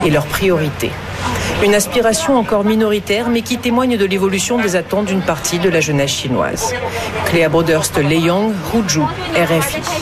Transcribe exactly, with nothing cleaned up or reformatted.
et leurs priorités. Une aspiration encore minoritaire, mais qui témoigne de l'évolution des attentes d'une partie de la jeunesse chinoise. Cléa Broderst-Leyong, Huzhou, R F I.